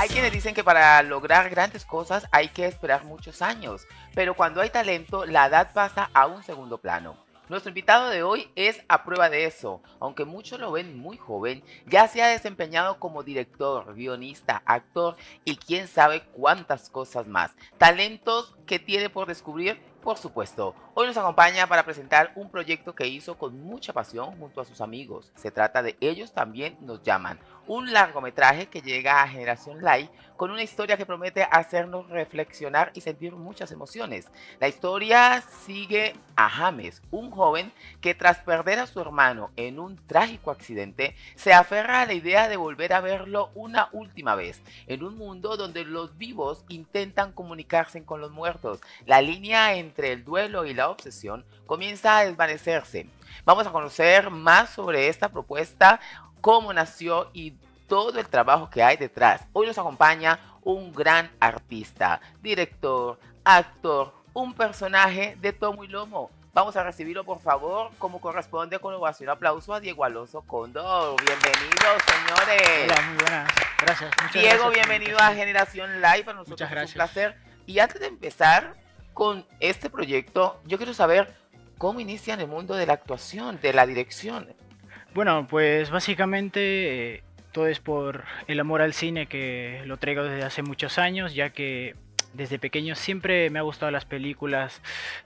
Hay quienes dicen que para lograr grandes cosas hay que esperar muchos años, pero cuando hay talento, la edad pasa a un segundo plano. Nuestro invitado de hoy es a prueba de eso. Aunque muchos lo ven muy joven, ya se ha desempeñado como director, guionista, actor y quién sabe cuántas cosas más. Talentos que tiene por descubrir, por supuesto. Hoy nos acompaña para presentar un proyecto que hizo con mucha pasión junto a sus amigos. Se trata de Ellos también nos llaman, un largometraje que llega a Generación Live con una historia que promete hacernos reflexionar y sentir muchas emociones. La historia sigue a James, un joven que tras perder a su hermano en un trágico accidente, se aferra a la idea de volver a verlo una última vez, en un mundo donde los vivos intentan comunicarse con los muertos. La línea entre el duelo y la obsesión comienza a desvanecerse. Vamos a conocer más sobre esta propuesta, cómo nació y todo el trabajo que hay detrás. Hoy nos acompaña un gran artista, director, actor, un personaje de tomo y lomo. Vamos a recibirlo, por favor, como corresponde, con ovación. Aplauso a Diego Alonso Cóndor. Bienvenidos, señores. Hola, muy buenas. Gracias. Muchas Diego, gracias bienvenido a Generación Live. Para nosotros Muchas es un gracias. placer. Y antes de empezar con este proyecto, yo quiero saber cómo inicia en el mundo de la actuación, de la dirección. Bueno, pues básicamente todo es por el amor al cine que lo traigo desde hace muchos años, ya que desde pequeño siempre me ha gustado las películas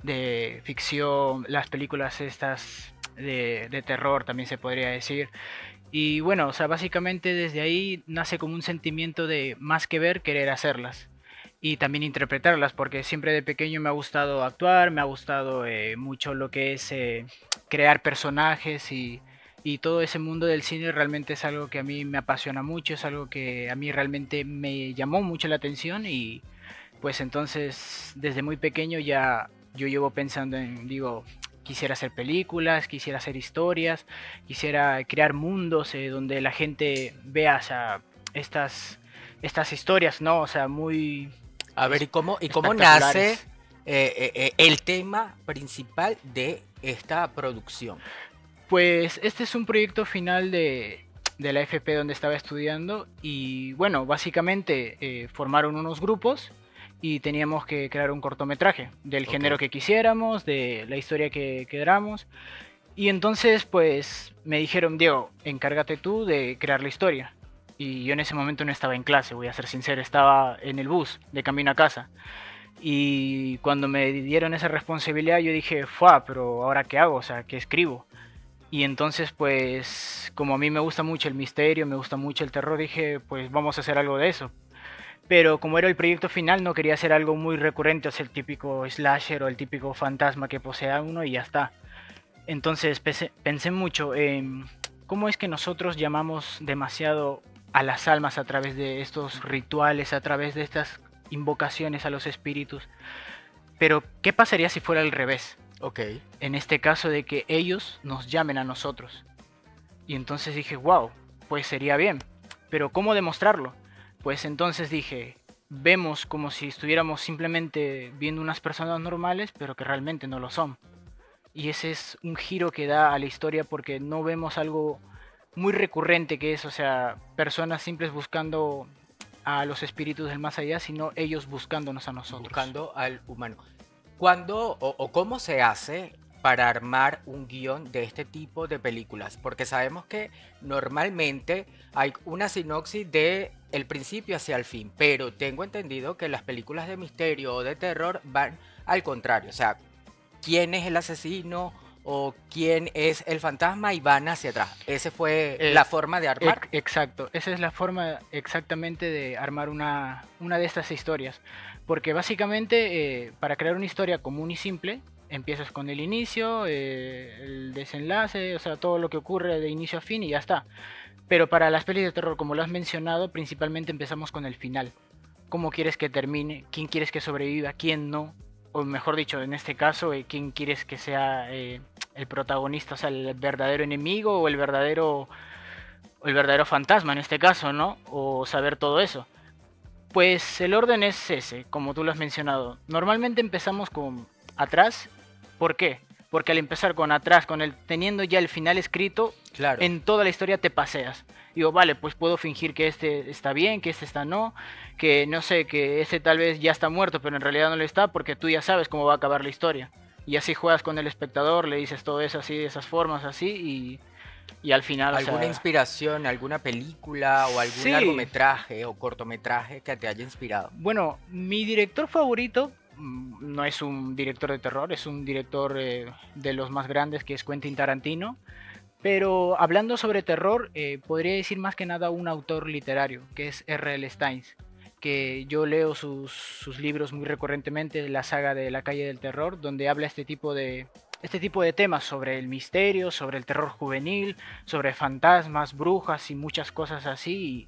de ficción, las películas estas de terror también se podría decir. Y bueno, o sea, básicamente desde ahí nace como un sentimiento de más que ver, querer hacerlas. Y también interpretarlas, porque siempre de pequeño me ha gustado actuar, me ha gustado mucho lo que es crear personajes y todo ese mundo del cine realmente es algo que a mí me apasiona mucho, es algo que a mí realmente me llamó mucho la atención y pues entonces desde muy pequeño ya yo llevo pensando en, digo, quisiera hacer películas, quisiera hacer historias, quisiera crear mundos donde la gente vea, o sea, estas historias, ¿no? O sea, muy A ver, ¿y cómo nace espectaculares. el tema principal de esta producción? Pues este es un proyecto final de la FP donde estaba estudiando y bueno, básicamente formaron unos grupos y teníamos que crear un cortometraje del Ok. género que quisiéramos, de la historia que queramos. Y entonces pues me dijeron, Diego, encárgate tú de crear la historia. Y yo en ese momento no estaba en clase, voy a ser sincero, estaba en el bus de camino a casa. Y cuando me dieron esa responsabilidad yo dije, ¡fua! Pero ahora qué hago, o sea, ¿qué escribo? Y entonces, pues, como a mí me gusta mucho el misterio, me gusta mucho el terror, dije, pues vamos a hacer algo de eso. Pero como era el proyecto final, no quería hacer algo muy recurrente, o sea, el típico slasher o el típico fantasma que posee a uno y ya está. Entonces pensé mucho en cómo es que nosotros llamamos demasiado a las almas a través de estos rituales, a través de estas invocaciones a los espíritus. Pero, ¿qué pasaría si fuera al revés? Ok. En este caso de que ellos nos llamen a nosotros. Y entonces dije, wow, pues sería bien. Pero ¿cómo demostrarlo? Pues entonces dije, vemos como si estuviéramos simplemente viendo unas personas normales, pero que realmente no lo son. Y ese es un giro que da a la historia porque no vemos algo muy recurrente que es, o sea, personas simples buscando a los espíritus del más allá, sino ellos buscándonos a nosotros. Buscando al humano. ¿Cuándo o cómo se hace para armar un guión de este tipo de películas? Porque sabemos que normalmente hay una sinopsis de el principio hacia el fin, pero tengo entendido que las películas de misterio o de terror van al contrario. O sea, quién es el asesino o quién es el fantasma y van hacia atrás. Esa fue Eh, la forma de armar. Exacto, esa es la forma exactamente de armar una de estas historias. Porque básicamente para crear una historia común y simple, empiezas con el inicio, el desenlace, o sea, todo lo que ocurre de inicio a fin y ya está. Pero para las pelis de terror, como lo has mencionado, principalmente empezamos con el final. ¿Cómo quieres que termine? ¿Quién quieres que sobreviva? ¿Quién no? O mejor dicho, en este caso, ¿quién quieres que sea el protagonista? O sea, el verdadero enemigo o el verdadero fantasma en este caso, ¿no? O saber todo eso. Pues el orden es ese, como tú lo has mencionado. Normalmente empezamos con atrás. ¿Por qué? porque al empezar con atrás, teniendo ya el final escrito, Claro. en toda la historia te paseas. Digo, vale, pues puedo fingir que este está bien, que este está no, que no sé, que este tal vez ya está muerto, pero en realidad no lo está, porque tú ya sabes cómo va a acabar la historia. Y así juegas con el espectador, le dices todo eso así, de esas formas, así, y al final, o ¿Alguna sea, inspiración, alguna película o algún sí. largometraje o cortometraje que te haya inspirado? Bueno, mi director favorito no es un director de terror, es un director de los más grandes que es Quentin Tarantino. Pero hablando sobre terror, podría decir más que nada un autor literario, que es R.L. Steins, que yo leo sus libros muy recurrentemente, la saga de La calle del terror, donde habla este tipo de temas sobre el misterio, sobre el terror juvenil, sobre fantasmas, brujas y muchas cosas así.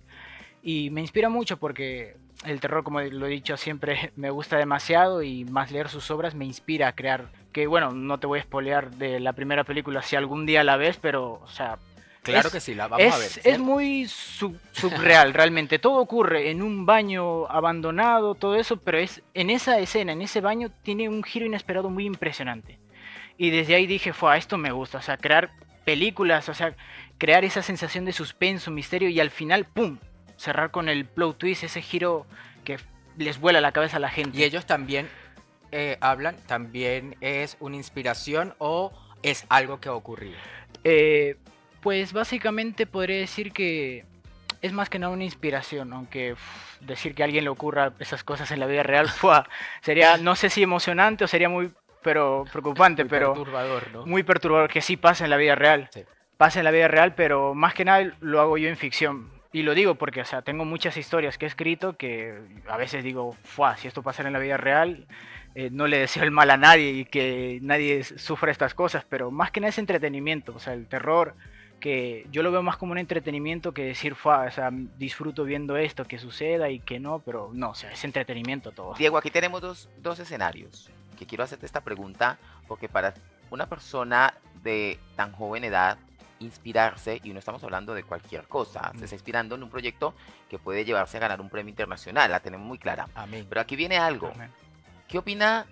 Y me inspira mucho porque el terror, como lo he dicho siempre, me gusta demasiado y más leer sus obras me inspira a crear. Que bueno, no te voy a spoilear de la primera película si algún día la ves, pero, o sea, Claro que sí, la vamos a ver, es ¿cierto? muy subreal realmente. Todo ocurre en un baño abandonado, todo eso, pero es en esa escena, en ese baño, tiene un giro inesperado muy impresionante. Y desde ahí dije, fue, esto me gusta, o sea, crear películas, o sea, crear esa sensación de suspenso, misterio y al final, ¡pum! Cerrar con el plot twist, ese giro que les vuela la cabeza a la gente. Y ellos también hablan, también es una inspiración o es algo que ha ocurrido. Eh, pues básicamente podría decir que es más que nada una inspiración, aunque decir que a alguien le ocurra esas cosas en la vida real sería, no sé si emocionante o sería muy preocupante, Muy pero perturbador, ¿no? muy perturbador que sí pasa en la vida real. Sí. Pasa en la vida real, pero más que nada lo hago yo en ficción. Y lo digo porque, o sea, tengo muchas historias que he escrito que a veces digo, si esto pasara en la vida real, no le deseo el mal a nadie y que nadie sufra estas cosas, pero más que nada es entretenimiento, o sea, el terror, que yo lo veo más como un entretenimiento que decir, o sea, disfruto viendo esto, que suceda y que no, pero no, o sea, es entretenimiento todo. Diego, aquí tenemos dos escenarios que quiero hacerte esta pregunta porque para una persona de tan joven edad inspirarse, y no estamos hablando de cualquier cosa, se está inspirando en un proyecto que puede llevarse a ganar un premio internacional, la tenemos muy clara. Amén. Pero aquí viene algo. Amén. ¿Qué opina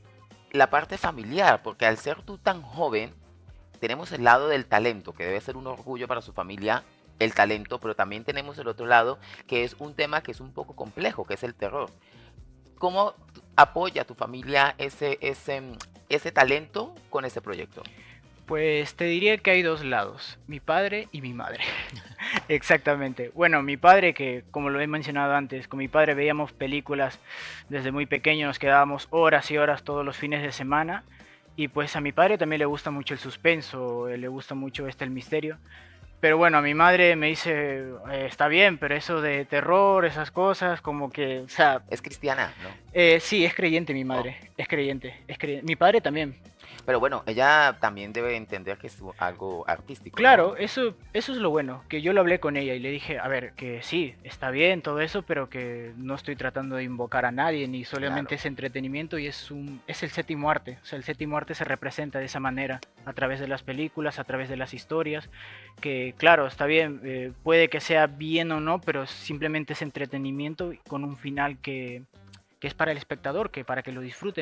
la parte familiar? Porque al ser tú tan joven, tenemos el lado del talento, que debe ser un orgullo para su familia, el talento, pero también tenemos el otro lado, que es un tema que es un poco complejo, que es el terror. ¿Cómo apoya tu familia ese talento con ese proyecto? Pues te diría que hay dos lados, mi padre y mi madre. Exactamente. Bueno, mi padre, que como lo he mencionado antes, con mi padre veíamos películas desde muy pequeño, nos quedábamos horas y horas todos los fines de semana. Y pues a mi padre también le gusta mucho el suspenso, le gusta mucho el misterio. Pero bueno, a mi madre me dice, está bien, pero eso de terror, esas cosas, como que, o sea, Es cristiana, ¿no? sí, es creyente mi madre, es creyente, Mi padre también. Pero bueno, ella también debe entender que es algo artístico, ¿no? Claro, eso es lo bueno, que yo lo hablé con ella y le dije, a ver, que sí, está bien todo eso, pero que no estoy tratando de invocar a nadie, ni solamente Claro. es entretenimiento y es el séptimo arte. O sea, el séptimo arte se representa de esa manera, a través de las películas, a través de las historias, que claro, está bien, puede que sea bien o no, pero simplemente es entretenimiento con un final que es para el espectador, que para que lo disfrute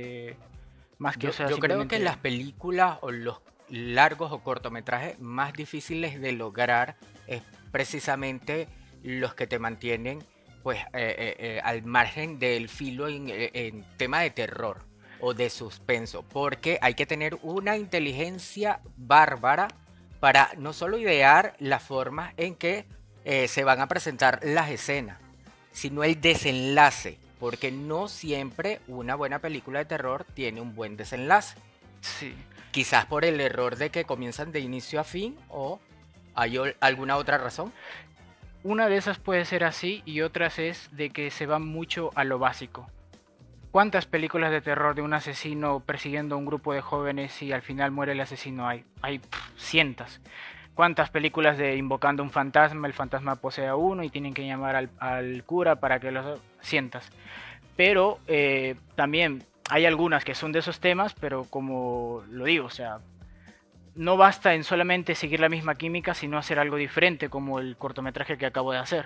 Yo, o sea, yo creo que simplemente... las películas o los largos o cortometrajes más difíciles de lograr es precisamente los que te mantienen pues al margen del filo en tema de terror o de suspenso, porque hay que tener una inteligencia bárbara para no solo idear las formas en que se van a presentar las escenas, sino el desenlace, porque no siempre una buena película de terror tiene un buen desenlace. Sí. Quizás por el error de que comienzan de inicio a fin o hay alguna otra razón. Una de esas puede ser así y otras es de que se va mucho a lo básico. ¿Cuántas películas de terror de un asesino persiguiendo a un grupo de jóvenes y al final muere el asesino hay? Hay cientos. ¿Cuántas películas de invocando un fantasma, el fantasma posee a uno y tienen que llamar al cura para que los... cientos. Pero también hay algunas que son de esos temas, pero como lo digo, o sea, no basta en solamente seguir la misma química, sino hacer algo diferente, como el cortometraje que acabo de hacer.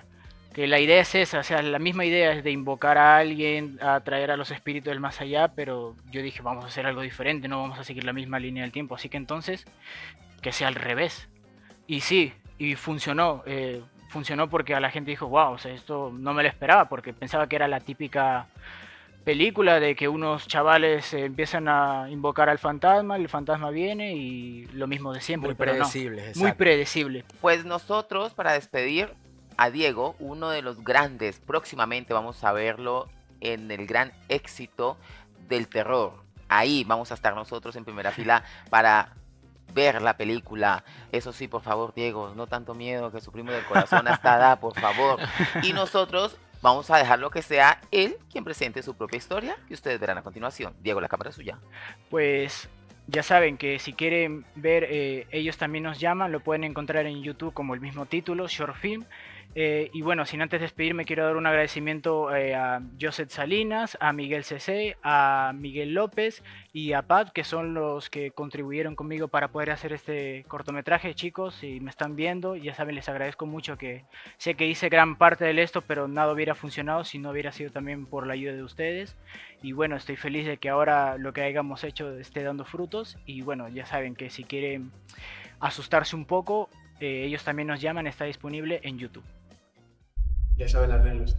que la idea es esa, o sea, la misma idea es de invocar a alguien, a atraer a los espíritus del más allá, pero yo dije, vamos a hacer algo diferente, no vamos a seguir la misma línea del tiempo, así que entonces, que sea al revés. Y sí, y funcionó, funcionó porque a la gente dijo, wow, o sea, esto no me lo esperaba, porque pensaba que era la típica película de que unos chavales empiezan a invocar al fantasma, el fantasma viene y lo mismo de siempre, Muy pero no, predecibles, muy exacto. predecible. Pues nosotros, para despedir a Diego, uno de los grandes, próximamente vamos a verlo en el gran éxito del terror. Ahí vamos a estar nosotros en primera fila para ver la película. Eso sí, por favor, Diego, no tanto miedo, que su primo del corazón hasta da, por favor. Y nosotros vamos a dejarlo que sea él quien presente su propia historia, que ustedes verán a continuación. Diego, la cámara es suya. Pues ya saben que si quieren ver, ellos también nos llaman, lo pueden encontrar en YouTube como el mismo título, Short Film. Y bueno, sin antes despedirme, quiero dar un agradecimiento a Joseph Salinas, a Miguel CC, a Miguel López y a Pat, que son los que contribuyeron conmigo para poder hacer este cortometraje. Chicos, si me están viendo, ya saben, les agradezco mucho, que sé que hice gran parte de esto, pero nada hubiera funcionado si no hubiera sido también por la ayuda de ustedes. Y bueno, estoy feliz de que ahora lo que hayamos hecho esté dando frutos. Y bueno, ya saben que si quieren asustarse un poco, ellos también nos llaman, está disponible en YouTube. Ya saben las reglas.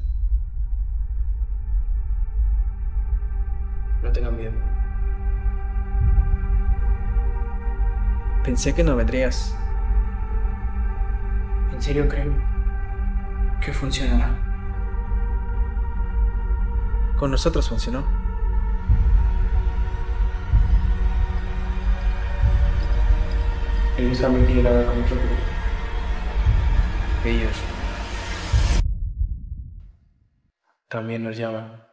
No tengan miedo. Pensé que no vendrías. En serio creo que funcionará. Con nosotros funcionó. Ellos también quieren hablar con nosotros. Ellos también nos llaman.